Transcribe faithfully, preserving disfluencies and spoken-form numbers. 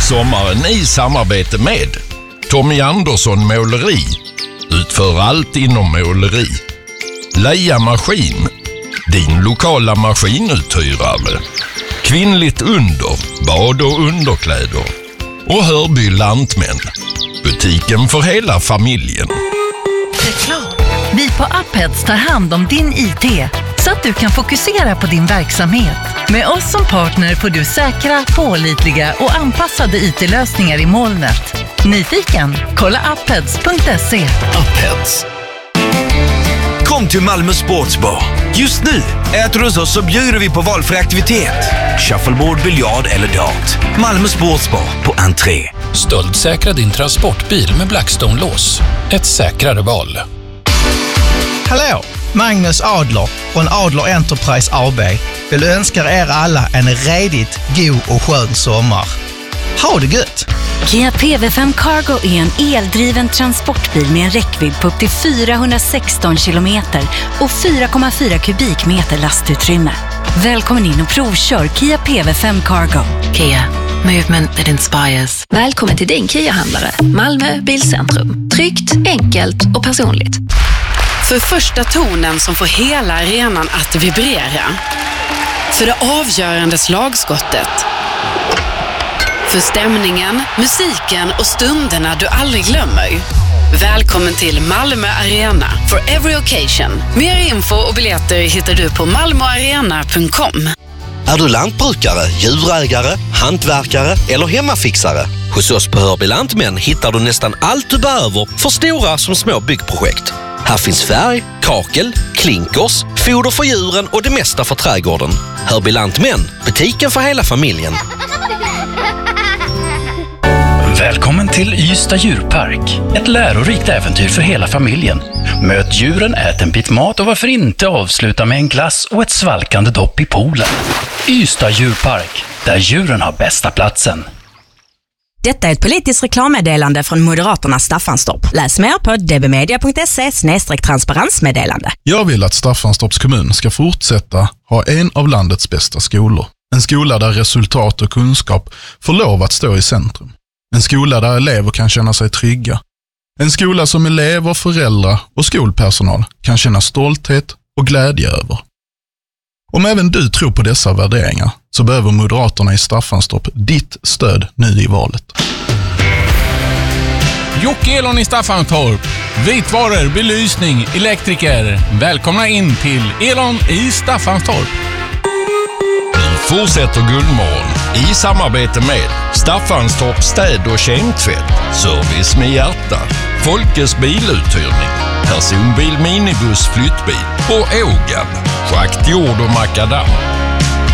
sommaren i samarbete med Tommy Andersson Måleri. Utför allt inom måleri. Leia Maskin, din lokala maskinuthyrare. Kvinnligt under, bad och underkläder. Och Hörby Lantmän, butiken för hela familjen. Reklam. Vi på Upheads tar hand om din I T så att du kan fokusera på din verksamhet. Med oss som partner får du säkra, pålitliga och anpassade I T-lösningar i molnet. Nyfiken? Kolla upheads punkt se. Upheads. Kom till Malmö Sportsbar. Just nu äter du hos oss så bjuder vi på valfri aktivitet. Shuffleboard, biljard eller dart. Malmö Sportsbar på entré. Stöldsäkra din transportbil med Blackstone-lås. Ett säkrare val. Hallå, Magnus Adler från Adler Enterprise A B vill önska er alla en redigt god och skön sommar. Ha det gött! Kia P V fem Cargo är en eldriven transportbil med en räckvidd på upp till fyrahundrasexton kilometer och fyra komma fyra kubikmeter lastutrymme. Välkommen in och provkör Kia P V fem Cargo. Kia, movement that inspires. Välkommen till din Kia-handlare, Malmö Bilcentrum. Tryggt, enkelt och personligt. För första tonen som får hela arenan att vibrera. För det avgörande slagskottet. För stämningen, musiken och stunderna du aldrig glömmer. Välkommen till Malmö Arena for every occasion. Mer info och biljetter hittar du på malmo arena punkt com. Är du lantbrukare, djurägare, hantverkare eller hemmafixare? Hos oss på Hörby Lantmän hittar du nästan allt du behöver för stora som små byggprojekt. Här finns färg, kakel, klinkers, foder för djuren och det mesta för trädgården. Hörby Lantmän, butiken för hela familjen. Välkommen till Ystad djurpark. Ett lärorikt äventyr för hela familjen. Möt djuren, ät en bit mat och varför inte avsluta med en glass och ett svalkande dopp i poolen. Ystad djurpark, där djuren har bästa platsen. Detta är ett politiskt reklammeddelande från Moderaternas Staffanstorp. Läs mer på d b media punkt se slash transparensmeddelande. Jag vill att Staffanstorps kommun ska fortsätta ha en av landets bästa skolor. En skola där resultat och kunskap får lov att stå i centrum. En skola där elever kan känna sig trygga. En skola som elever, föräldrar och skolpersonal kan känna stolthet och glädje över. Om även du tror på dessa värderingar så behöver Moderaterna i Staffanstorp ditt stöd nu i valet. Jocke Elon i Staffanstorp. Vitvaror, belysning, elektriker. Välkomna in till Elon i Staffanstorp. Vi fortsätter Guldmorgon i samarbete med Staffanstorp städ- och kemtvätt, service med hjärta, Folkes biluthyrning, personbil, minibuss, flyttbil och Ågan, schakt, jord och makadam.